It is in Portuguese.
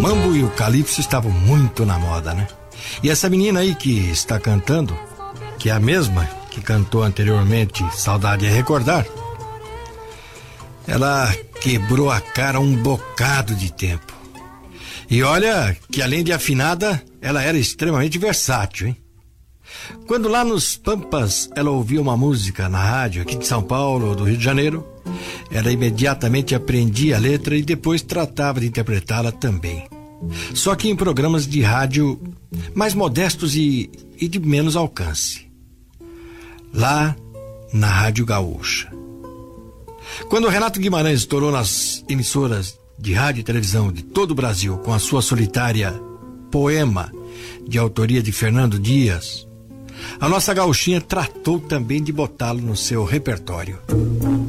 mambo e o calypso estavam muito na moda, né? E essa menina aí que está cantando, que é a mesma que cantou anteriormente Saudade é Recordar, ela quebrou a cara um bocado de tempo. E olha que além de afinada, ela era extremamente versátil, hein? Quando lá nos Pampas ela ouvia uma música na rádio aqui de São Paulo ou do Rio de Janeiro, ela imediatamente aprendia a letra e depois tratava de interpretá-la também. Só que em programas de rádio mais modestos e de menos alcance. Lá na Rádio Gaúcha. Quando o Renato Guimarães estourou nas emissoras de rádio e televisão de todo o Brasil com a sua solitária Poema, de autoria de Fernando Dias, a nossa gauchinha tratou também de botá-lo no seu repertório.